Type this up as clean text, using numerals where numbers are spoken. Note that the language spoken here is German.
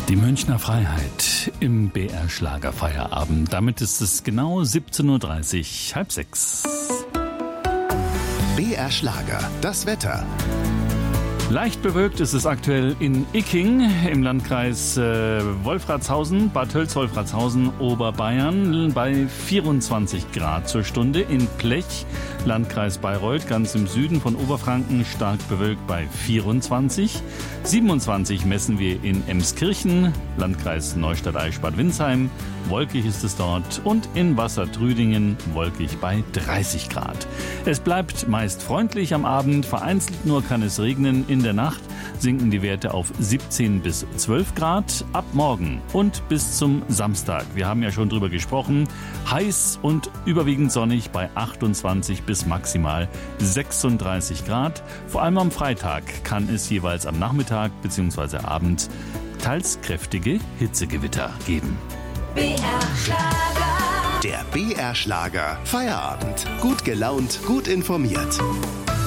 Die Münchner Freiheit im BR Schlagerfeierabend. Damit ist es genau 17:30 Uhr, 5:30. BR Schlager, das Wetter. Leicht bewölkt ist es aktuell in Icking im Landkreis Wolfratshausen, Bad Tölz-Wolfratshausen, Oberbayern bei 24 Grad zur Stunde. In Plech, Landkreis Bayreuth, ganz im Süden von Oberfranken, stark bewölkt bei 24. 27 messen wir in Emskirchen, Landkreis Neustadt-Eichstätt-Winsheim. Wolkig ist es dort. Und in Wassertrüdingen wolkig bei 30 Grad. Es bleibt meist freundlich am Abend. Vereinzelt nur kann es regnen. In der Nacht sinken die Werte auf 17 bis 12 Grad. Ab morgen und bis zum Samstag. Wir haben ja schon drüber gesprochen. Heiß und überwiegend sonnig bei 28 bis maximal 36 Grad. Vor allem am Freitag kann es jeweils am Nachmittag bzw. Abend teils kräftige Hitzegewitter geben. BR Schlager. Der BR Schlager Feierabend. Gut gelaunt, gut informiert.